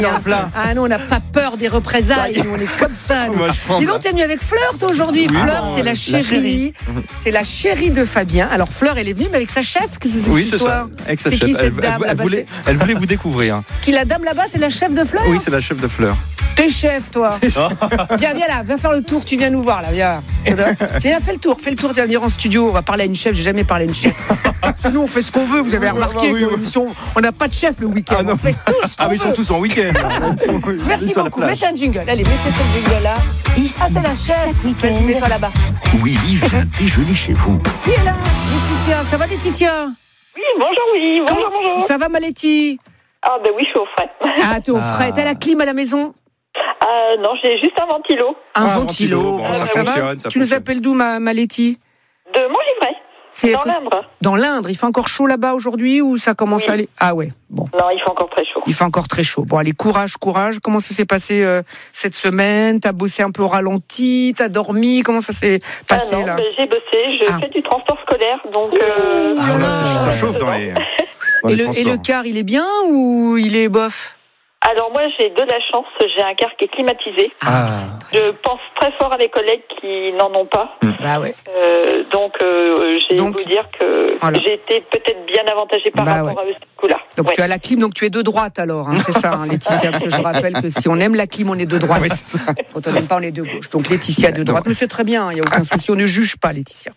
Ah non, on n'a pas peur des représailles, nous on est comme ça. Nous. Dis donc, t'es venu avec Fleur toi aujourd'hui. Oui, Fleur, c'est la chérie. C'est la chérie de Fabien. Alors Fleur, elle est venue, mais avec sa chef. Qu'est-ce que c'est Oui, cette c'est histoire? ça. Avec sa C'est chef. qui cette dame là-bas? Elle voulait vous découvrir. Qui la dame là-bas, c'est la chef de Fleur? Oui, c'est la chef de Fleur. T'es chef, toi. Viens là, viens faire le tour. Tu viens nous voir là, viens. Tiens, fais le tour. Tu vas venir en studio. On va parler à une chef. J'ai jamais parlé à une chef. Nous, on fait ce qu'on veut. Vous avez remarqué on n'a pas de chef le week-end. On fait tout ce qu'on veut. Mais ils sont tous en week-end. Merci beaucoup. Mettez un jingle. Allez, mettez ce jingle là. Ici, c'est la chef. chaque week-end. Vas-y, mets-toi là-bas. Willy vient déjeuner chez vous. Qui est là? Laetitia. Ça va, Laetitia? Oui, bonjour, oui. Bonjour. Ça va, ma Letty? Ah, ben oui, je suis au frais. Ah, t'es au frais. T'as la clim à la maison? Non, j'ai juste un ventilo. Un ventilo. Bon, ça fonctionne. Tu nous appelles d'où, ma Letty? De Montgivray. C'est dans l'Indre. Dans l'Indre. Il fait encore chaud là-bas aujourd'hui ou ça commence à aller? Ah ouais, bon. Non, il fait encore très chaud. Il fait encore très chaud. Bon, allez, courage. Comment ça s'est passé cette semaine? T'as bossé un peu au ralenti? T'as dormi? Comment ça s'est passé là? J'ai bossé. Je fais du transport scolaire, donc. Ça chauffe dans les. Et le car, il est bien ou il est bof? Alors moi, j'ai de la chance. J'ai un car qui est climatisé. Je pense très fort à mes collègues qui n'en ont pas. Bah ouais. Donc, j'ai vous dire que j'ai été peut-être bien avantagée par rapport à ce coup-là. Donc tu as la clim, donc tu es de droite alors, hein, c'est ça, Laetitia. Parce que je rappelle que si on aime la clim, on est de droite. Oui, c'est ça. Quand on n'aime pas, on est de gauche. Donc Laetitia de droite. Mais c'est très bien, il n'y a aucun souci, on ne juge pas, Laetitia.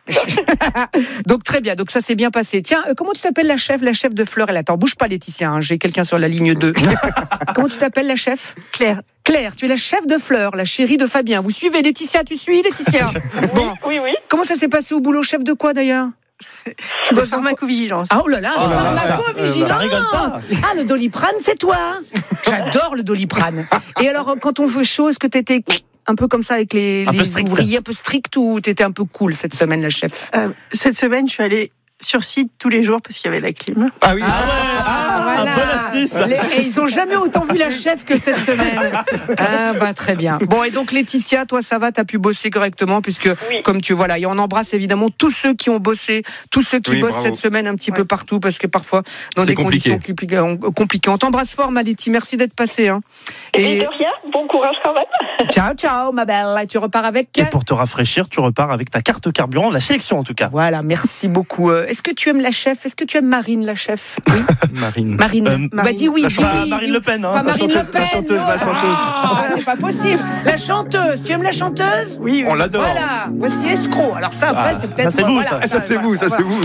Donc très bien, donc ça s'est bien passé. Tiens, comment tu t'appelles la chef de Fleur? Elle attend, bouge pas Laetitia, hein, j'ai quelqu'un sur la ligne 2. Comment tu t'appelles la chef? Claire. Claire, tu es la chef de Fleur, la chérie de Fabien. Vous suivez Laetitia? Tu suis Laetitia? Bon. Oui. Comment ça s'est passé au boulot? Chef de quoi d'ailleurs? Tu bosses en pharmacovigilance. Ah oh là là, pharmacovigilance. Ça rigole pas. Ah, le Doliprane, c'est toi. J'adore le Doliprane. Et alors, quand on fait chaud, est-ce que t'étais un peu comme ça avec les ouvriers un peu stricts ou t'étais un peu cool cette semaine, la chef? Cette semaine, je suis allée sur site tous les jours parce qu'il y avait la clim. Ah oui. Voilà. Bonne astuce. Et ils ont jamais autant vu la chef que cette semaine. Ah bah très bien. Bon, et donc Laetitia, toi ça va, t'as pu bosser correctement puisque comme tu vois là, et on embrasse évidemment tous ceux qui ont bossé, tous ceux qui bossent cette semaine un petit peu partout parce que parfois dans des conditions compliquées. On t'embrasse fort, ma Letty. Merci d'être passée. Hein. Et de rien, bon courage quand même. Ciao, ma belle. Et tu repars avec. Et pour te rafraîchir, tu repars avec ta carte carburant, la sélection en tout cas. Voilà, merci beaucoup. Est-ce que tu aimes la chef? Est-ce que tu aimes Marine, la chef? Oui. Marine. Bah dis oui. Marine Le Pen. Pas Marine Le Pen. La chanteuse. C'est pas possible. La chanteuse. Tu aimes la chanteuse? Oui. On l'adore. Voilà. Voici Escroc. Alors ça, après, c'est peut-être. Ça c'est vous, Ça c'est vous.